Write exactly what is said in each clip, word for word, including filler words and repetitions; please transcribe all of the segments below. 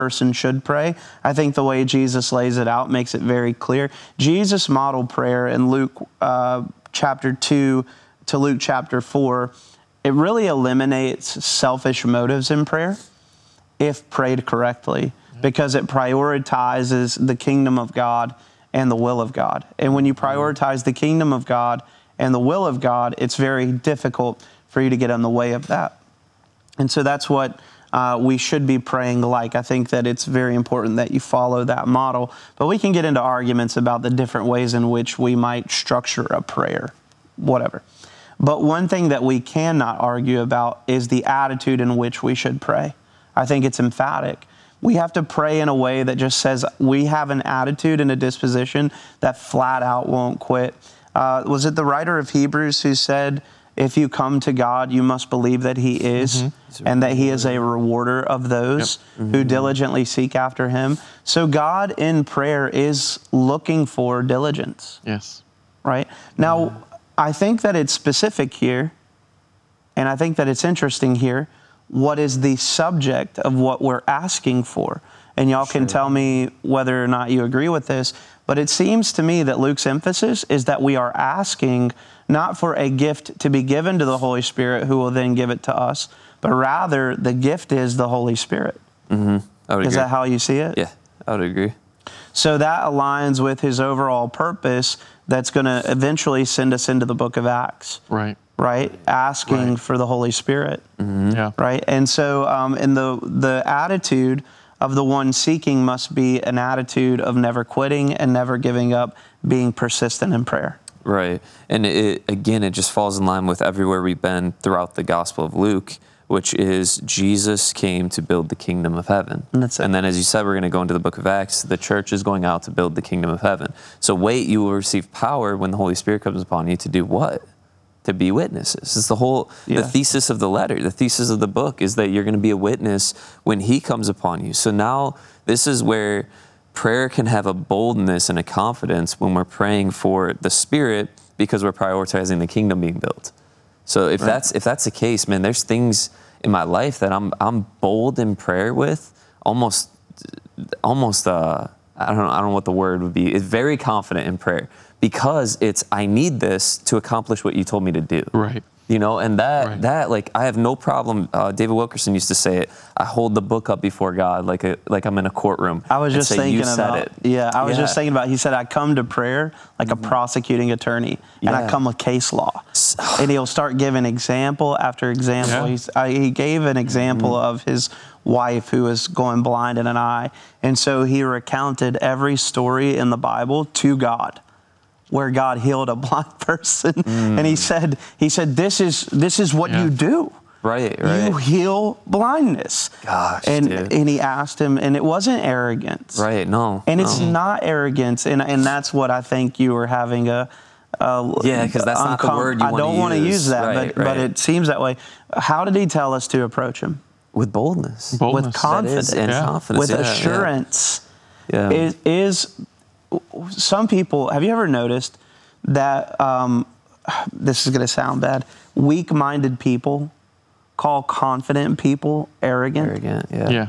person should pray. I think the way Jesus lays it out makes it very clear. Jesus modeled prayer in Luke uh, chapter two to Luke chapter four. It really eliminates selfish motives in prayer if prayed correctly, because it prioritizes the kingdom of God and the will of God. And when you prioritize the kingdom of God and the will of God, it's very difficult for you to get in the way of that. And so that's what uh, we should be praying like. I think that it's very important that you follow that model. But we can get into arguments about the different ways in which we might structure a prayer, whatever. But one thing that we cannot argue about is the attitude in which we should pray. I think it's emphatic. We have to pray in a way that just says we have an attitude and a disposition that flat out won't quit. Uh, was it the writer of Hebrews who said, if you come to God, you must believe that he is, mm-hmm. and that he is a rewarder of those yep. mm-hmm. who diligently seek after him. So God in prayer is looking for diligence. Yes. Right? Now, yeah. I think that it's specific here, and I think that it's interesting here, what is the subject of what we're asking for. And y'all sure. can tell me whether or not you agree with this, but it seems to me that Luke's emphasis is that we are asking not for a gift to be given to the Holy Spirit who will then give it to us, but rather the gift is the Holy Spirit. Mm-hmm. I would is agree. that how you see it? Yeah, I would agree. So that aligns with his overall purpose that's going to eventually send us into the book of Acts. Right. Right? Asking right. for the Holy Spirit. Mm-hmm. Yeah. Right? And so um, in the the attitude of the one seeking must be an attitude of never quitting and never giving up, being persistent in prayer. Right. And it, again, it just falls in line with everywhere we've been throughout the Gospel of Luke, which is Jesus came to build the kingdom of heaven. And, that's it. And then, as you said, we're going to go into the book of Acts. The church is going out to build the kingdom of heaven. So wait, you will receive power when the Holy Spirit comes upon you to do what? To be witnesses. It's the whole, yeah. the thesis of the letter, the thesis of the book is that you're going to be a witness when he comes upon you. So now this is where prayer can have a boldness and a confidence when we're praying for the Spirit because we're prioritizing the kingdom being built. So if right. that's if that's the case, man, there's things in my life that I'm I'm bold in prayer with, almost almost uh I don't know I don't know what the word would be. It's very confident in prayer because it's I need this to accomplish what you told me to do. Right. You know, and that, right. that like, I have no problem. Uh, David Wilkerson used to say it. I hold the book up before God like a, like I'm in a courtroom. I was just say, thinking you said about it. Yeah, I was yeah. just thinking about, he said, I come to prayer like mm-hmm. a prosecuting attorney, and yeah. I come with case law. And he'll start giving example after example. Yeah. He's, uh, he gave an example mm-hmm. of his wife who was going blind in an eye. And so he recounted every story in the Bible to God, where God healed a blind person. Mm. And he said, he said, this is this is what yeah. you do. Right, right. You heal blindness. Gosh, and dude. and he asked him, and it wasn't arrogance. Right, no. And no. it's not arrogance. And and that's what I think you were having a, a Yeah, because that's uncom- not the word you want to use. I don't want to use that, right, but, right. but it seems that way. How did he tell us to approach him? With boldness. boldness. With confidence. That is, and yeah. confidence. With yeah, assurance. Yeah. yeah. Is, is some people, have you ever noticed that, um, this is going to sound bad, weak-minded people call confident people arrogant? Arrogant, yeah. Yeah.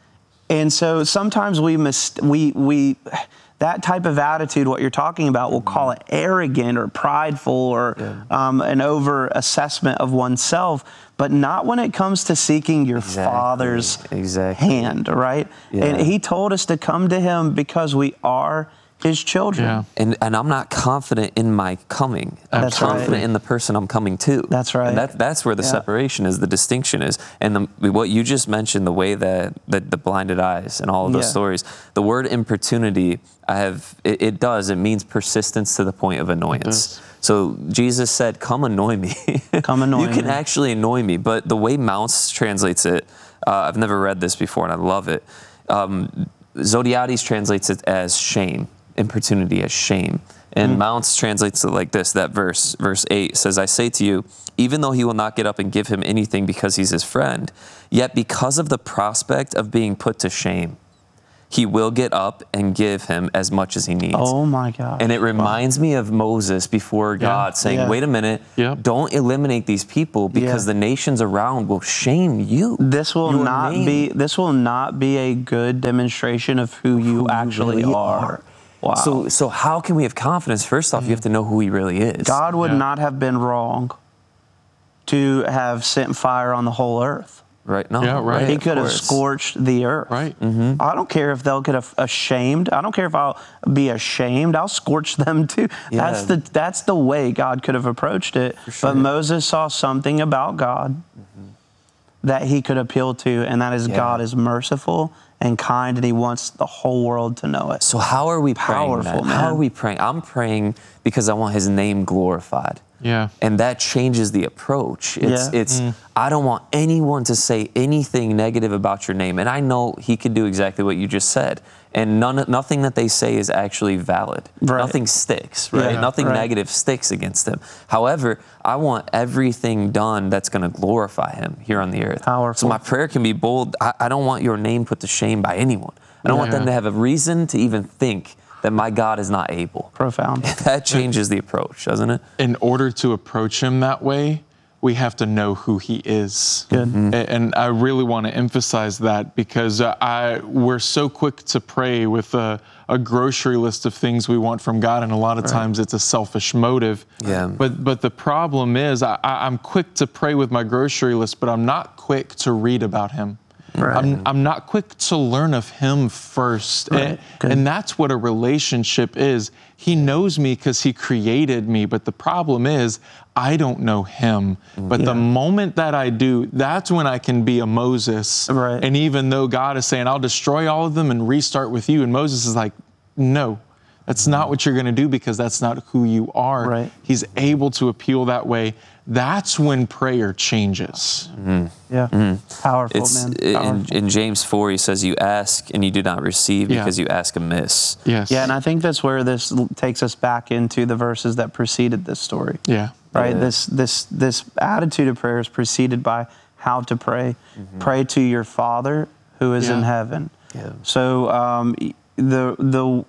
And so sometimes we mist- we we that type of attitude, what you're talking about, we'll call it arrogant or prideful or yeah. um, an over-assessment of oneself, but not when it comes to seeking your exactly. Father's exactly. hand, right? Yeah. And he told us to come to him because we are his children. Yeah. And and I'm not confident in my coming. I'm That's confident right. in the person I'm coming to. That's right. And that, that's where the yeah. separation is, the distinction is. And the, what you just mentioned, the way that, that the blinded eyes and all of those yeah. stories, the word importunity, I have, it, it does, it means persistence to the point of annoyance. So Jesus said, come annoy me. Come annoy You can me. actually annoy me. But the way Mounce translates it, uh, I've never read this before and I love it. Um, Zodiades translates it as shame. Importunity as shame. And mm. Mounce translates it like this, that verse, verse eight says, I say to you, even though he will not get up and give him anything because he's his friend, yet because of the prospect of being put to shame, he will get up and give him as much as he needs. Oh my God. And it reminds wow. me of Moses before God yeah. saying, yeah. wait a minute, yep. don't eliminate these people because yeah. the nations around will shame you. This will Your not name. be this will not be a good demonstration of who you who actually really are. are. Wow. So so how can we have confidence? First off, mm. you have to know who he really is. God would yeah. not have been wrong to have sent fire on the whole earth. Right. No. Yeah, right. He could have scorched the earth. Right. Mm-hmm. I don't care if they'll get ashamed. I don't care if I'll be ashamed. I'll scorch them too. Yeah. That's the that's the way God could have approached it. Sure. But Moses saw something about God mm-hmm. that he could appeal to, and that is yeah. God is merciful and kind, and he wants the whole world to know it. So how are we praying, Powerful, man? How are we praying? I'm praying because I want his name glorified. Yeah. And that changes the approach. It's, yeah. it's mm. I don't want anyone to say anything negative about your name. And I know he could do exactly what you just said. And none, nothing that they say is actually valid. Right. Nothing sticks, right? Yeah, nothing right. negative sticks against him. However, I want everything done that's going to glorify him here on the earth. Powerful. So my prayer can be bold. I, I don't want your name put to shame by anyone. I don't yeah. want them to have a reason to even think that my God is not able. Profound. That changes the approach, doesn't it? In order to approach him that way, we have to know who he is. Good. Mm-hmm. And I really want to emphasize that because I we're so quick to pray with a, a grocery list of things we want from God, and a lot of right. times it's a selfish motive. Yeah. But but the problem is I, I'm quick to pray with my grocery list, but I'm not quick to read about him. Right. I'm, I'm not quick to learn of him first. Right. And, and that's what a relationship is. He knows me because he created me, but the problem is I don't know him. But yeah. the moment that I do, that's when I can be a Moses. Right. And even though God is saying, I'll destroy all of them and restart with you, and Moses is like, no, that's mm-hmm. not what you're going to do because that's not who you are. Right. He's able to appeal that way. That's when prayer changes. Mm-hmm. Yeah, mm-hmm. powerful, it's, man. Powerful. In, in James four, he says, you ask and you do not receive yeah. because you ask amiss. Yes. Yeah, and I think that's where this takes us back into the verses that preceded this story. Yeah. Right? Yeah. This this this attitude of prayer is preceded by how to pray. Mm-hmm. Pray to your Father who is yeah. in heaven. Yeah. So um, the the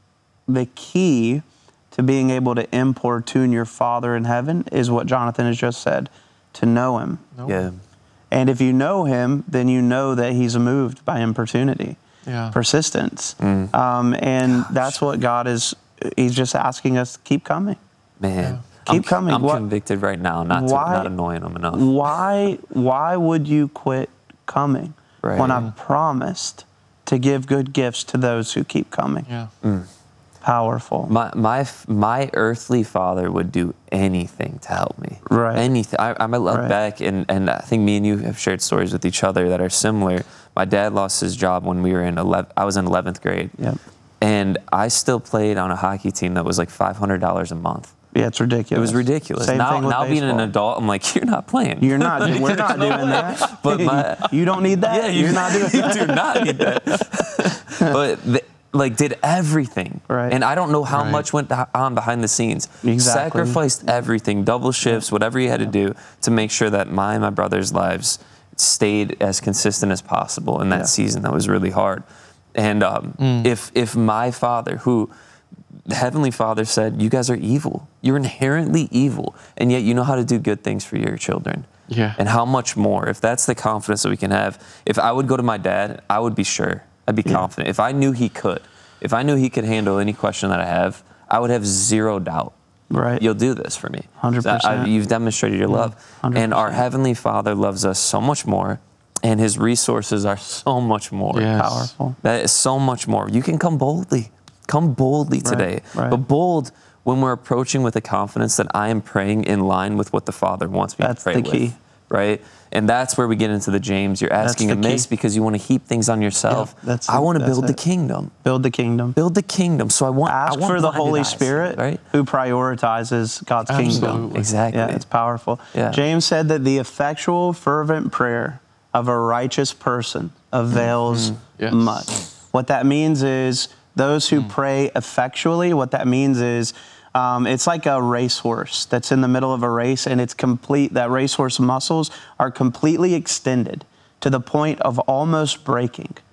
the key to being able to importune your Father in heaven is what Jonathan has just said, to know him. Nope. Yeah. And if you know him, then you know that he's moved by importunity, yeah. persistence. Mm. Um, and Gosh. that's what God is, he's just asking us, keep coming. Man. Yeah. Keep I'm, coming. I'm What, convicted right now not, to, why, not annoying him enough. Why, why would you quit coming Right. when I promised to give good gifts to those who keep coming? Yeah. Mm. Powerful. My my my earthly father would do anything to help me. Right. Anything. I, I might look Right. back and, and I think me and you have shared stories with each other that are similar. My dad lost his job when we were in eleven. I was in eleventh grade. Yep. And I still played on a hockey team that was like five hundred dollars a month. Yeah, it's ridiculous. It was ridiculous. Same now, thing with now being an baseball. adult, I'm like, you're not playing. You're not. We're not doing that. But my, you don't need that. yeah, you, You're not doing you that. do not need that. But the, like did everything. Right. And I don't know how Right. much went on behind the scenes. Exactly. Sacrificed everything, double shifts, whatever you had to do to make sure that my and my brother's lives stayed as consistent as possible in that Yeah. season that was really hard. And um, Mm. if if my father, who the Heavenly Father said, you guys are evil. You're inherently evil, and yet you know how to do good things for your children. Yeah. And how much more, if that's the confidence that we can have. If I would go to my dad, I would be sure. I'd be Yeah. confident. If I knew he could, if I knew he could handle any question that I have, I would have zero doubt. Right. You'll do this for me. one hundred percent. I- you've demonstrated your love. one hundred percent. And our Heavenly Father loves us so much more, and his resources are so much more. Yes. Powerful. That is so much more. You can come boldly. Come boldly today. right. But bold when we're approaching with the confidence that I am praying in line with what the Father wants me That's to pray the key. with. Right? And that's where we get into the James. You're asking the amiss key. because you want to heap things on yourself. Yeah, that's I it. want to That's build the it. kingdom. Build the kingdom. Build the kingdom. So I want Ask I want for the blinded Holy eyes, Spirit right? who prioritizes God's kingdom. Absolutely. Exactly. Yeah, it's powerful. Yeah. James said that the effectual, fervent prayer of a righteous person avails Yes. much. What that means is those who pray effectually, what that means is um, it's like a racehorse that's in the middle of a race, and it's complete, that racehorse muscles are completely extended to the point of almost breaking.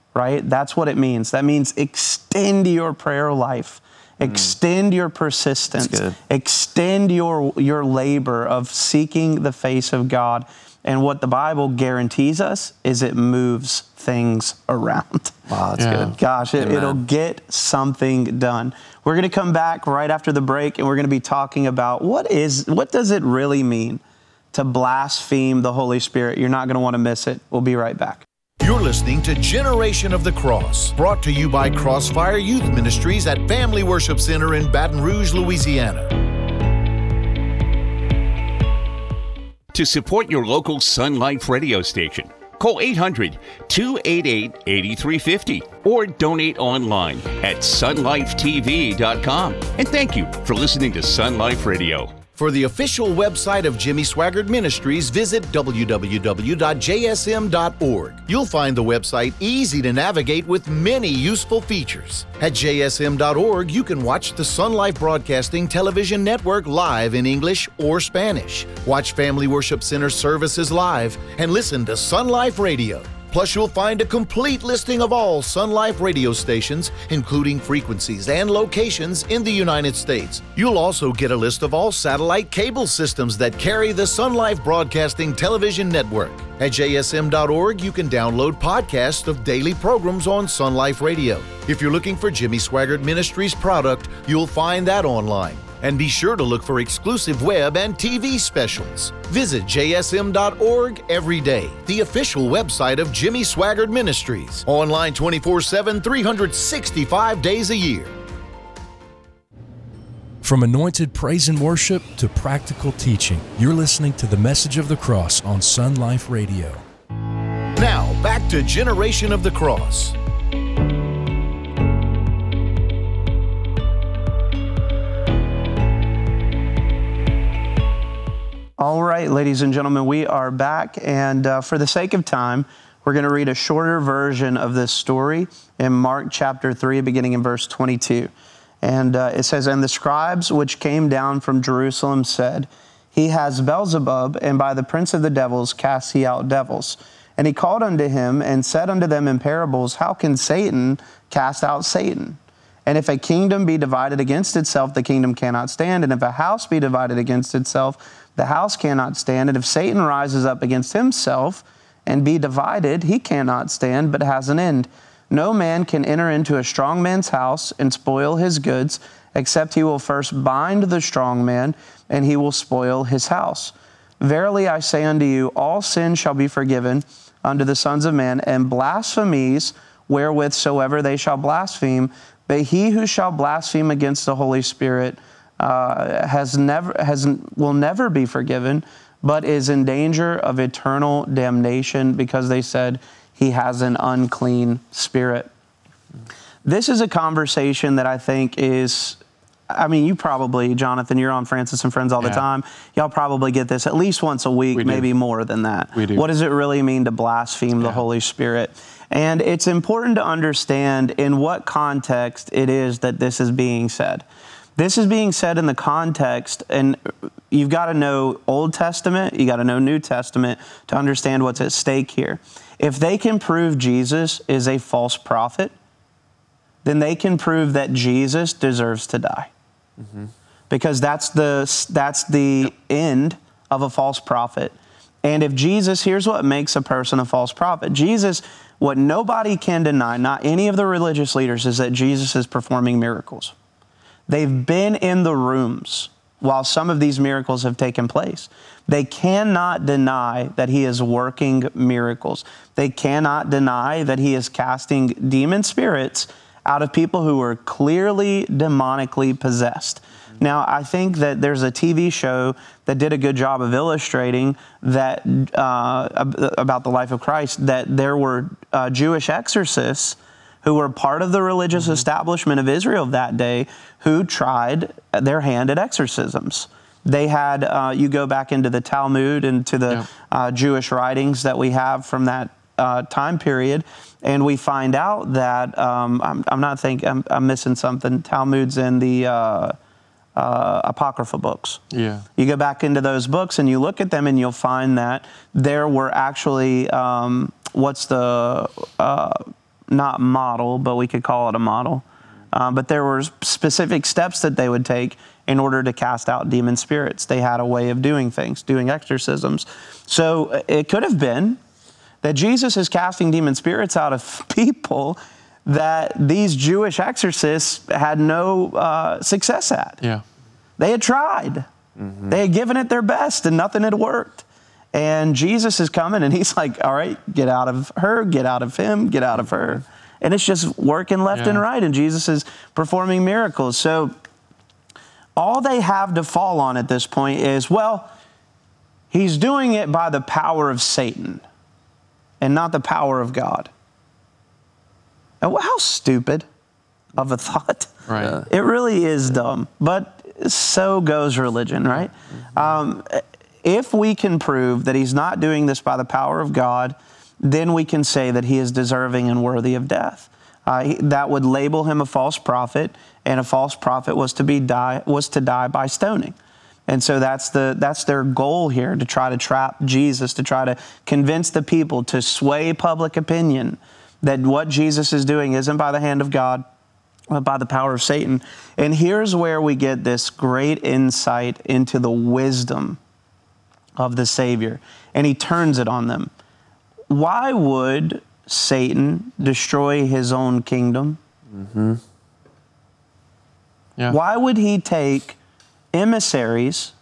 right? That's what it means. That means extend your prayer life. Extend your persistence. Extend your your labor of seeking the face of God. And what the Bible guarantees us is it moves things around. Wow, that's Yeah. good. Gosh, it, it'll get something done. We're going to come back right after the break, and we're going to be talking about what is what does it really mean to blaspheme the Holy Spirit. You're not going to want to miss it. We'll be right back. You're listening to Generation of the Cross, brought to you by Crossfire Youth Ministries at Family Worship Center in Baton Rouge, Louisiana. To support your local Sun Life radio station, call eight hundred, two eight eight, eight three five zero or donate online at sun life t v dot com. And thank you for listening to Sun Life Radio. For the official website of Jimmy Swaggart Ministries, visit w w w dot j s m dot org. You'll find the website easy to navigate with many useful features. At j s m dot org, you can watch the Sun Life Broadcasting Television Network live in English or Spanish, watch Family Worship Center services live, and listen to Sun Life Radio. Plus, you'll find a complete listing of all Sun Life radio stations, including frequencies and locations in the United States. You'll also get a list of all satellite cable systems that carry the Sun Life Broadcasting Television Network. At j s m dot org, you can download podcasts of daily programs on Sun Life Radio. If you're looking for Jimmy Swaggart Ministries product, you'll find that online. And be sure to look for exclusive web and T V specials. Visit j s m dot org every day, the official website of Jimmy Swaggart Ministries. Online twenty-four seven, three hundred sixty-five days a year. From anointed praise and worship to practical teaching, you're listening to the Message of the Cross on Sun Life Radio. Now, back to Generation of the Cross. All right, ladies and gentlemen, we are back, and uh, for the sake of time, we're going to read a shorter version of this story in Mark chapter three, beginning in verse twenty-two. And uh, it says, "And the scribes which came down from Jerusalem said, He has Beelzebub, and by the prince of the devils casts he out devils. And he called unto him, and said unto them in parables, How can Satan cast out Satan? And if a kingdom be divided against itself, the kingdom cannot stand. And if a house be divided against itself, the house cannot stand. And if Satan rises up against himself and be divided, he cannot stand, but has an end. No man can enter into a strong man's house and spoil his goods, except he will first bind the strong man, and he will spoil his house. Verily I say unto you, all sin shall be forgiven unto the sons of men, and blasphemies wherewith soever they shall blaspheme. But he who shall blaspheme against the Holy Spirit uh, has never has will never be forgiven, but is in danger of eternal damnation, because they said he has an unclean spirit." This is a conversation that I think is, I mean, you probably, Jonathan, you're on Francis and Friends all the Yeah. time. Y'all probably get this at least once a week, We do. maybe more than that. We do. What does it really mean to blaspheme the Yeah. Holy Spirit? And it's important to understand in what context it is that this is being said. This is being said in the context, and you've got to know Old Testament, you got to know New Testament to understand what's at stake here. If they can prove Jesus is a false prophet, then they can prove that Jesus deserves to die. Mm-hmm. Because that's the, that's the yep. end of a false prophet. And if Jesus, here's what makes a person a false prophet. Jesus, what nobody can deny, not any of the religious leaders, is that Jesus is performing miracles. They've been in the rooms while some of these miracles have taken place. They cannot deny that he is working miracles. They cannot deny that he is casting demon spirits out of people who are clearly demonically possessed. Now, I think that there's a T V show that did a good job of illustrating that uh, about the life of Christ, that there were uh, Jewish exorcists who were part of the religious mm-hmm. establishment of Israel of that day, who tried their hand at exorcisms. They had, uh, you go back into the Talmud and to the yeah. uh, Jewish writings that we have from that uh, time period, and we find out that, um, I'm, I'm not thinking, I'm, I'm missing something, Talmud's in the uh, uh, Apocrypha books. Yeah. You go back into those books and you look at them and you'll find that there were actually, um, what's the... Uh, not model, but we could call it a model. Um, but there were specific steps that they would take in order to cast out demon spirits. They had a way of doing things, doing exorcisms. So it could have been that Jesus is casting demon spirits out of people that these Jewish exorcists had no uh, success at. Yeah. They had tried. Mm-hmm. They had given it their best and nothing had worked. And Jesus is coming and he's like, all right, get out of her, get out of him, get out of her. And it's just working left yeah. and right, and Jesus is performing miracles. So all they have to fall on at this point is, well, he's doing it by the power of Satan and not the power of God. And how stupid of a thought. Right. It really is dumb, but so goes religion, right? Um, if we can prove that he's not doing this by the power of God, then we can say that he is deserving and worthy of death. Uh, he, that would label him a false prophet, and a false prophet was to be die was to die by stoning. And so that's the that's their goal here, to try to trap Jesus, to try to convince the people, to sway public opinion that what Jesus is doing isn't by the hand of God, but by the power of Satan. And here's where we get this great insight into the wisdom of the Savior, and he turns it on them. Why would Satan destroy his own kingdom? Mm-hmm. Yeah. Why would he take emissaries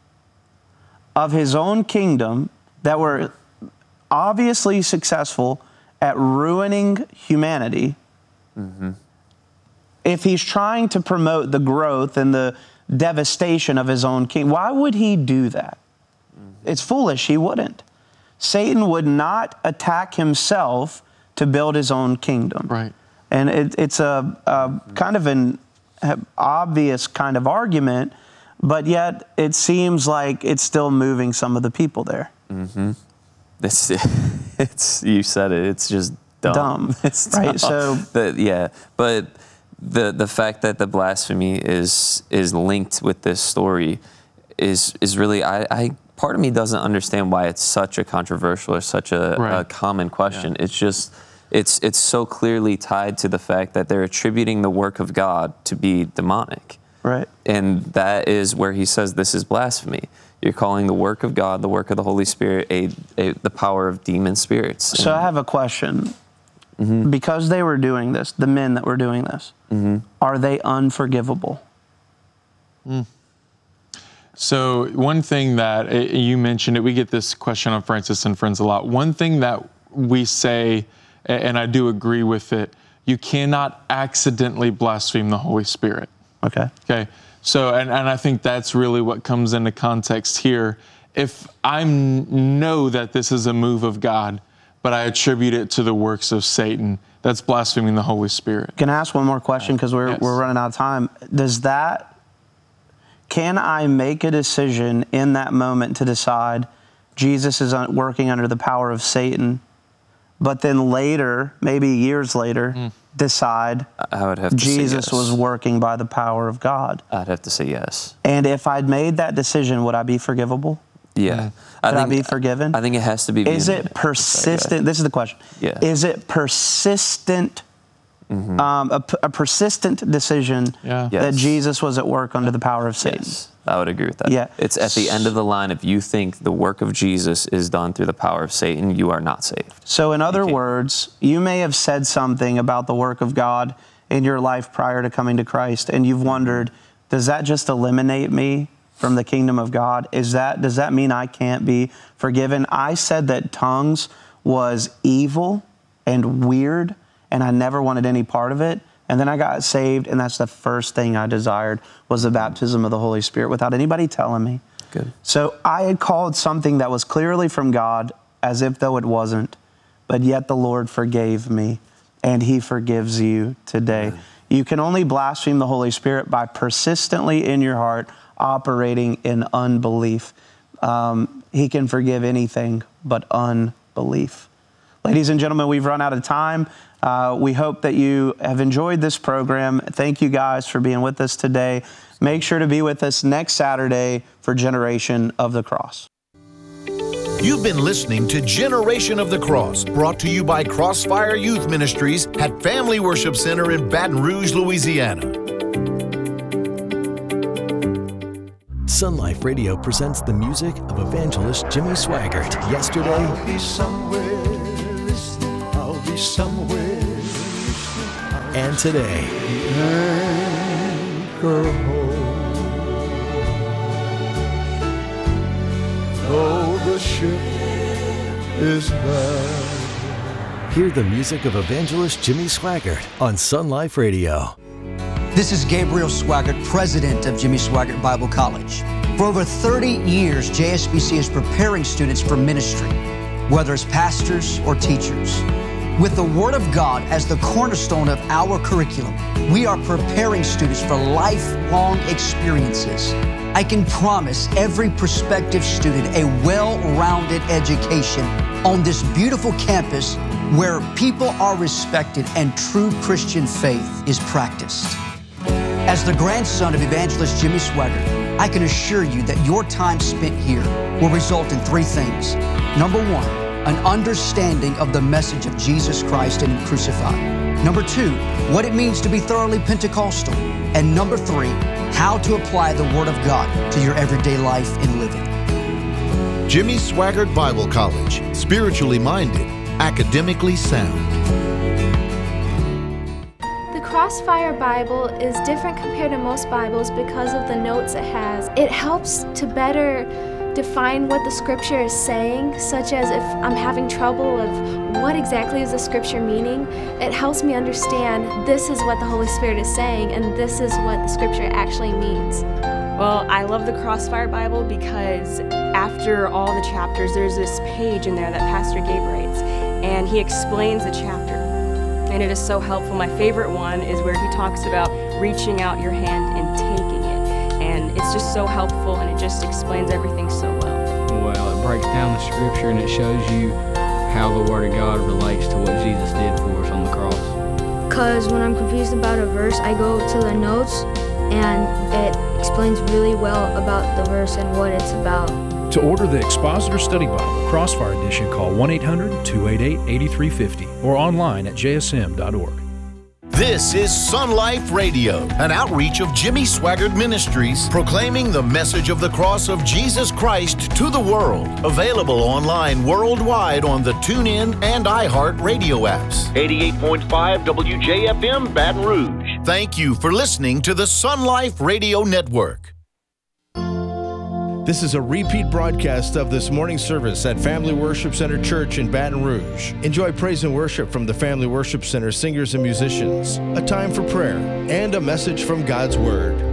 of his own kingdom that were obviously successful at ruining humanity, mm-hmm. if he's trying to promote the growth and the devastation of his own king? Why would he do that? Mm-hmm. It's foolish. He wouldn't. Satan would not attack himself to build his own kingdom. Right. And it, it's a, a kind of an obvious kind of argument, but yet it seems like it's still moving some of the people there. Mm-hmm. It's, it's, you said it, it's just dumb. Dumb, it's right? Dumb. So, but yeah, but the the fact that the blasphemy is is linked with this story is is really, I, I part of me doesn't understand why it's such a controversial or such a, right. a common question. Yeah. It's just, it's it's so clearly tied to the fact that they're attributing the work of God to be demonic. right. And that is where he says this is blasphemy. You're calling the work of God, the work of the Holy Spirit, a, a the power of demon spirits. So I have a question. Mm-hmm. Because they were doing this, the men that were doing this, mm-hmm. are they unforgivable? Mm. So one thing that uh, you mentioned, it, we get this question on Francis and Friends a lot. One thing that we say, and I do agree with it, you cannot accidentally blaspheme the Holy Spirit. Okay. Okay. So, and, and I think that's really what comes into context here. If I know that this is a move of God, but I attribute it to the works of Satan, that's blaspheming the Holy Spirit. Can I ask one more question, because we're, Yes. we're running out of time? Does that, can I make a decision in that moment to decide Jesus is working under the power of Satan, but then later, maybe years later, mm. decide I would have to Jesus say yes. was working by the power of God? I'd have to say yes. And if I'd made that decision, would I be forgivable? Yeah. Mm. I Could think, I be forgiven? I think it has to be. Is viewed- it persistent? This is the question. Yeah. Is it persistent, mm-hmm. um, a, a persistent decision Yeah. that Yes. Jesus was at work under the power of Satan? Yes, I would agree with that. Yeah. It's at the end of the line. If you think the work of Jesus is done through the power of Satan, you are not saved. So in other can't. words, you may have said something about the work of God in your life prior to coming to Christ, and you've wondered, does that just eliminate me from the kingdom of God? Is that, does that mean I can't be forgiven? I said that tongues was evil and weird, and I never wanted any part of it. And then I got saved, and that's the first thing I desired, was the baptism of the Holy Spirit, without anybody telling me. Good. So I had called something that was clearly from God as if though it wasn't, but yet the Lord forgave me, and he forgives you today. Amen. You can only blaspheme the Holy Spirit by persistently in your heart operating in unbelief. Um, he can forgive anything but unbelief. Ladies and gentlemen, we've run out of time. Uh, we hope that you have enjoyed this program. Thank you guys for being with us today. Make sure to be with us next Saturday for Generation of the Cross. You've been listening to Generation of the Cross, brought to you by Crossfire Youth Ministries at Family Worship Center in Baton Rouge, Louisiana. Sun Life Radio presents the music of evangelist Jimmy Swaggart. Yesterday, I'll be somewhere listening, I'll be somewhere listening, and today. Anchor home. Though the ship is bad. Hear the music of evangelist Jimmy Swaggart on Sun Life Radio. This is Gabriel Swaggart, president of Jimmy Swaggart Bible College. For over thirty years, J S B C is preparing students for ministry, whether as pastors or teachers. With the Word of God as the cornerstone of our curriculum, we are preparing students for lifelong experiences. I can promise every prospective student a well-rounded education on this beautiful campus where people are respected and true Christian faith is practiced. As the grandson of evangelist Jimmy Swaggart, I can assure you that your time spent here will result in three things. Number one, an understanding of the message of Jesus Christ and Him crucified. Number two, what it means to be thoroughly Pentecostal. And number three, how to apply the Word of God to your everyday life and living. Jimmy Swaggart Bible College, spiritually minded, academically sound. Crossfire Bible is different compared to most Bibles because of the notes it has. It helps to better define what the scripture is saying, such as if I'm having trouble of what exactly is the scripture meaning, it helps me understand this is what the Holy Spirit is saying and this is what the scripture actually means. Well, I love the Crossfire Bible because after all the chapters, there's this page in there that Pastor Gabe writes, and he explains the chapter. And it is so helpful. My favorite one is where he talks about reaching out your hand and taking it. And it's just so helpful, and it just explains everything so well. Well, it breaks down the scripture, and it shows you how the Word of God relates to what Jesus did for us on the cross. Because when I'm confused about a verse, I go to the notes, and it explains really well about the verse and what it's about. To order the Expositor Study Bible Crossfire Edition, call one eight hundred, two eight eight, eight three five zero or online at j s m dot org. This is Sun Life Radio, an outreach of Jimmy Swaggart Ministries, proclaiming the message of the cross of Jesus Christ to the world. Available online worldwide on the TuneIn and iHeart radio apps. eighty-eight point five W J F M Baton Rouge. Thank you for listening to the Sun Life Radio Network. This is a repeat broadcast of this morning service at Family Worship Center Church in Baton Rouge. Enjoy praise and worship from the Family Worship Center singers and musicians, a time for prayer, and a message from God's Word.